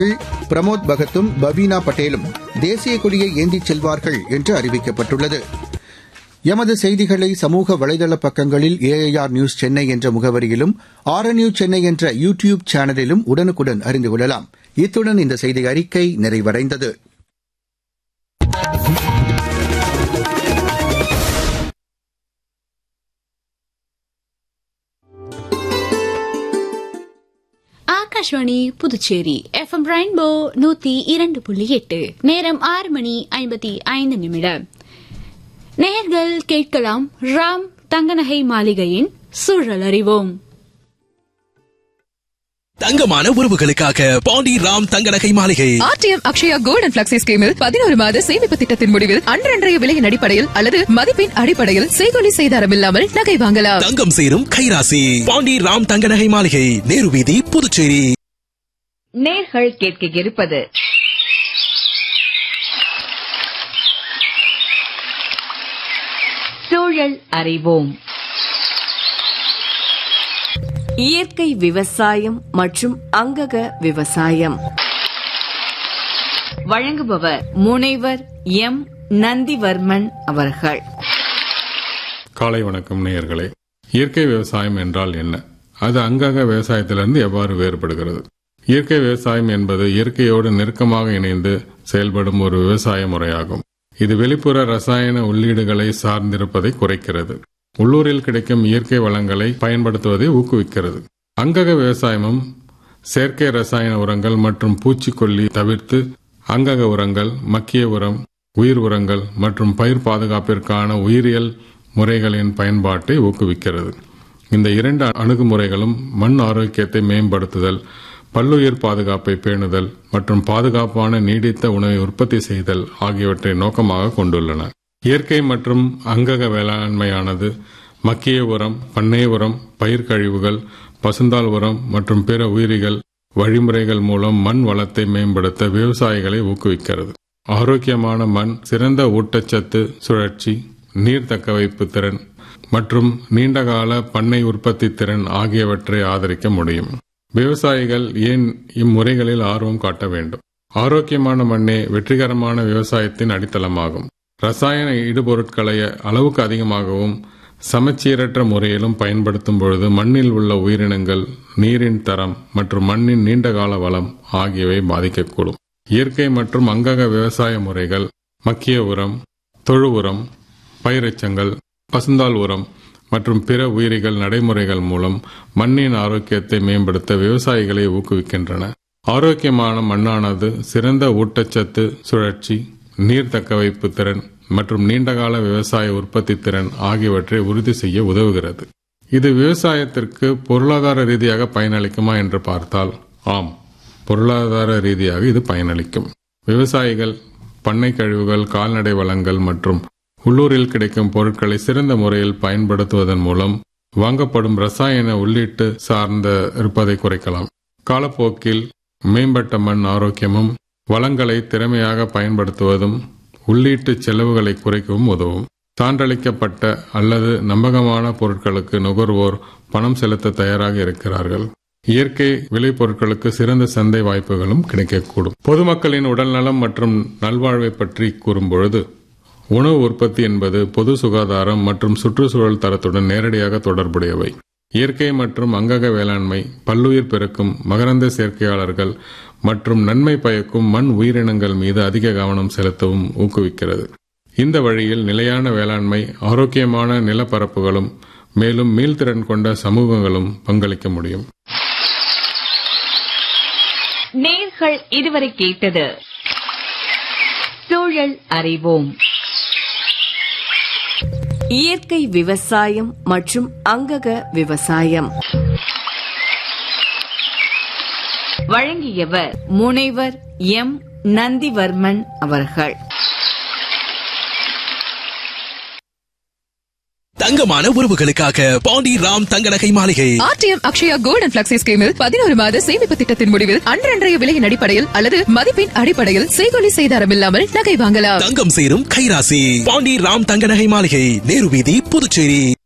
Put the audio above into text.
பிரமோத் பகத்தும் பவீனா பட்டேலும் தேசிய கொடியை ஏந்திச் செல்வார்கள் என்று அறிவிக்கப்பட்டுள்ளது. எமது செய்திகளை சமூக வலைதள பக்கங்களில் ஏஐஆர் நியூஸ் சென்னை என்ற முகவரியிலும் ஆர்என்யூ சென்னை என்ற யூ டியூப் சேனலிலும் உடனுக்குடன் அறிந்து கொள்ளலாம். இத்துடன் இந்த செய்தி அறிக்கை நிறைவடைந்தது. ஆகாஷ்வாணி புதுச்சேரி FM ரெயின்போ 102.8 நேரம் 6:55. நேயர்கள் கேட்கலாம் ராம் தங்கநகை மாளிகையின் சூழல் அறிவோம். தங்கமான உறவுகளுக்காக பாண்டி ராம் தங்கநகை மாளிகை. RTM Akshaya gold and flexi ஸ்கீமில் 11 மாத சேமிப்பு திட்டத்தின் முடிவில் அன்றைய விலையின் அடிப்படையில் அல்லது மதிப்பின் அடிப்படையில் செய்கூலி செய்தாரம் இல்லாமல் நகை வாங்கலாம். தங்கம் சேரும் கைராசி. பாண்டி ராம் தங்கநகை மாளிகை, நேரு வீதி, புதுச்சேரி. நேர்கள் கேட்க இருப்பது சூழல் அறிவோம். இயற்கை விவசாயம் மற்றும் அங்கக விவசாயம். வழங்குபவர் முனைவர் எம் நந்திவர்மன் அவர்கள். காலை வணக்கம் நேயர்களே. இயற்கை விவசாயம் என்றால் என்ன? அது அங்கக விவசாயத்திலிருந்து எவ்வாறு வேறுபடுகிறது? இயற்கை விவசாயம் என்பது இயற்கையோடு நெருக்கமாக இணைந்து செயல்படும் ஒரு விவசாய முறையாகும். இது வெளிப்புற ரசாயன உள்ளீடுகளை சார்ந்திருப்பதை குறைக்கிறது. உள்ளூரில் கிடைக்கும் இயற்கை வளங்களை பயன்படுத்துவதை ஊக்குவிக்கிறது. அங்கக விவசாயமும் செயற்கை ரசாயன உரங்கள் மற்றும் பூச்சிக்கொல்லி தவிர்த்து அங்கக உரங்கள், மக்கிய உரம், உயிர் உரங்கள் மற்றும் பயிர் பாதுகாப்பிற்கான உயிரியல் முறைகளின் பயன்பாட்டை ஊக்குவிக்கிறது. இந்த இரண்டு அணுகுமுறைகளும் மண் ஆரோக்கியத்தை மேம்படுத்துதல், பல்லுயிர் பாதுகாப்பை பேணுதல் மற்றும் பாதுகாப்பான நீடித்த உணவை உற்பத்தி செய்தல் ஆகியவற்றை நோக்கமாக கொண்டுள்ளன. இயற்கை மற்றும் அங்கக வேளாண்மையானது மக்கிய உரம், பண்ணை உரம், பயிர் கழிவுகள், பசுந்தாள் உரம் மற்றும் பிற உயிரிகள் வழிமுறைகள் மூலம் மண் வளத்தை மேம்படுத்த விவசாயிகளை ஊக்குவிக்கிறது. ஆரோக்கியமான மண், சிறந்த ஊட்டச்சத்து சுழற்சி, நீர் தக்கவைப்பு திறன் மற்றும் நீண்டகால பண்ணை உற்பத்தி திறன் ஆகியவற்றை ஆதரிக்க முடியும். விவசாயிகள் ஏன் இம்முறைகளில் ஆர்வம் காட்ட வேண்டும்? ஆரோக்கியமான மண்ணே வெற்றிகரமான விவசாயத்தின் அடித்தளமாகும். ரசாயன இடுபொருட்களை அளவுக்கு அதிகமாகவும் சமச்சீரற்ற முறையிலும் பயன்படுத்தும் பொழுது மண்ணில் உள்ள உயிரினங்கள், நீரின் தரம் மற்றும் மண்ணின் நீண்டகால வளம் ஆகியவை பாதிக்கக்கூடும். இயற்கை மற்றும் அங்கக விவசாய முறைகள் மக்கிய உரம், தொழு உரம், பயிரெச்சங்கள், பசுந்தாள் உரம் மற்றும் பிற உயிரிகள் நடைமுறைகள் மூலம் மண்ணின் ஆரோக்கியத்தை மேம்படுத்த விவசாயிகளை ஊக்குவிக்கின்றன. ஆரோக்கியமான மண்ணானது சிறந்த ஊட்டச்சத்து சுழற்சி, நீர் தக்கவைப்பு திறன் மற்றும் நீண்டகால விவசாய உற்பத்தி திறன் ஆகியவற்றை உறுதி செய்ய உதவுகிறது. இது விவசாயத்திற்கு பொருளாதார ரீதியாக பயனளிக்குமா என்று பார்த்தால் ஆம், பொருளாதார ரீதியாக இது பயனளிக்கும். விவசாயிகள் பண்ணை கழிவுகள், கால்நடை வளங்கள் மற்றும் உள்ளூரில் கிடைக்கும் பொருட்களை சிறந்த முறையில் பயன்படுத்துவதன் மூலம் வாங்கப்படும் ரசாயன உள்ளீட்டு சார்ந்த இருப்பதை குறைக்கலாம். காலப்போக்கில் மேம்பட்ட மண் ஆரோக்கியமும் வளங்களை திறமையாக பயன்படுத்துவதும் உள்ளீட்டு செலவுகளை குறைக்கவும் உதவும். சான்றளிக்கப்பட்ட அல்லது நம்பகமான பொருட்களுக்கு நுகர்வோர் பணம் செலுத்த தயாராக இருக்கிறார்கள். இயற்கை விளைபொருட்களுக்கு சிறந்த சந்தை வாய்ப்புகளும் கிடைக்கக்கூடும். பொதுமக்களின் உடல்நலம் மற்றும் நல்வாழ்வை பற்றி கூறும்பொழுது, உணவு உற்பத்தி என்பது பொது சுகாதாரம் மற்றும் சுற்றுச்சூழல் தரத்துடன் நேரடியாக தொடர்புடையவை. இயற்கை மற்றும் அங்கக வேளாண்மை பல்லுயிர் பெருக்கும் மகரந்த சேர்க்கையாளர்கள் மற்றும் நன்மை பயக்கும் மண் உயிரினங்கள் மீது அதிக கவனம் செலுத்தவும் ஊக்குவிக்கிறது. இந்த வழியில் நிலையான வேளாண்மை, ஆரோக்கியமான நிலப்பரப்புகளும் மேலும் மீள்திறன் கொண்ட சமூகங்களும் பங்களிக்க முடியும். நேர்கள் இதுவரை கேட்டது சூழல் அறிவோம். இயற்கை விவசாயம் மற்றும் அங்கக விவசாயம். வழங்கியவர் முனைவர் எம் நந்திவர்மன் அவர்கள். தங்கமான உறவுகளுக்காக பாண்டி ராம் தங்கநகை மாளிகை. RTM Akshaya gold and flexi ஸ்கீமில் 11 மாத சேமிப்பு திட்டத்தின் முடிவில் அன்றைய விலையின் அடிப்படையில் அல்லது மதிப்பின் அடிப்படையில் செய்கூலி செய்தாரம் இல்லாமல் நகை வாங்கலாம். தங்கம் சேரும் கைராசி. பாண்டி ராம் தங்கநகை மாளிகை, நேரு வீதி, புதுச்சேரி.